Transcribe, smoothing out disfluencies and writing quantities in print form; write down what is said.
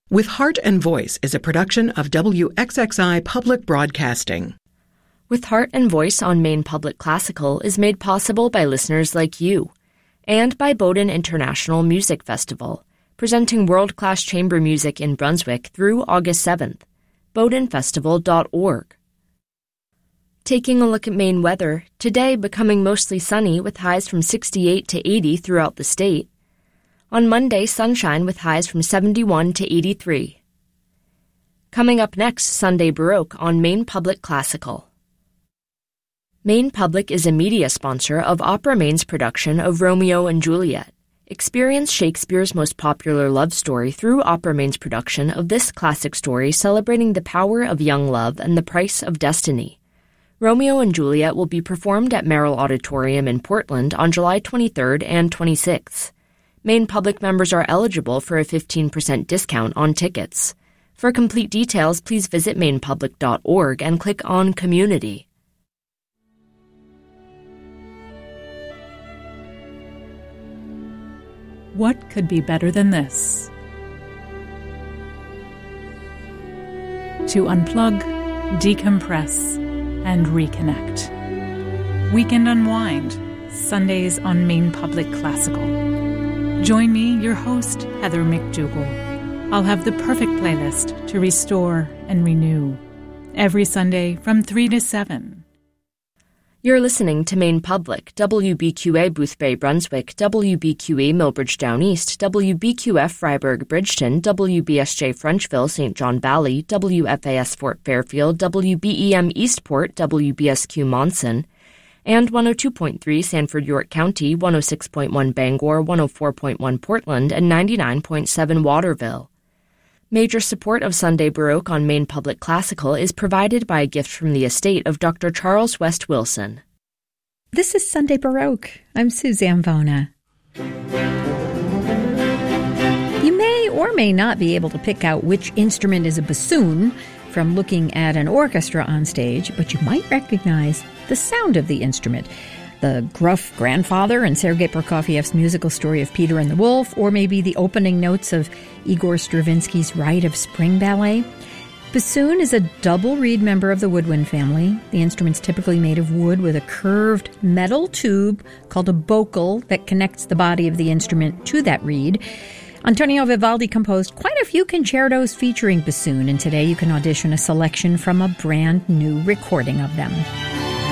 With Heart and Voice is a production of WXXI Public Broadcasting. With Heart and Voice on Maine Public Classical is made possible by listeners like you, and by Bowdoin International Music Festival, presenting world-class chamber music in Brunswick through August 7th. BowdoinFestival.org. Taking a look at Maine weather, today becoming mostly sunny with highs from 68 to 80 throughout the state. On Monday, sunshine with highs from 71 to 83. Coming up next, Sunday Baroque on Maine Public Classical. Maine Public is a media sponsor of Opera Maine's production of Romeo and Juliet. Experience Shakespeare's most popular love story through Opera Maine's production of this classic story celebrating the power of young love and the price of destiny. Romeo and Juliet will be performed at Merrill Auditorium in Portland on July 23rd and 26th. Maine Public members are eligible for a 15% discount on tickets. For complete details, please visit mainepublic.org and click on Community. What could be better than this? To unplug, decompress, and reconnect. Weekend Unwind, Sundays on Maine Public Classical. Join me, your host, Heather McDougall. I'll have the perfect playlist to restore and renew. Every Sunday from 3 to 7. You're listening to Maine Public, WBQA Boothbay Brunswick, WBQE Millbridge Down East, WBQF Freiburg Bridgeton, WBSJ Frenchville St. John Valley, WFAS Fort Fairfield, WBEM Eastport, WBSQ Monson, and 102.3 Sanford York County, 106.1 Bangor, 104.1 Portland, and 99.7 Waterville. Major support of Sunday Baroque on Maine Public Classical is provided by a gift from the estate of Dr. Charles West Wilson. This is Sunday Baroque. I'm Suzanne Vona. You may or may not be able to pick out which instrument is a bassoon from looking at an orchestra on stage, but you might recognize the sound of the instrument. The gruff grandfather in Sergei Prokofiev's musical story of Peter and the Wolf, or maybe the opening notes of Igor Stravinsky's Rite of Spring Ballet. Bassoon is a double reed member of the woodwind family. The instrument's typically made of wood with a curved metal tube called a bocal that connects the body of the instrument to that reed. Antonio Vivaldi composed quite a few concertos featuring bassoon, and today you can audition a selection from a brand new recording of them.